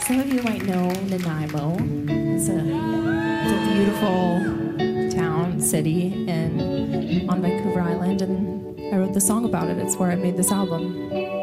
Some of you might know Nanaimo. It's a beautiful town, city, on Vancouver Island, and I wrote the song about it. It's where I made this album.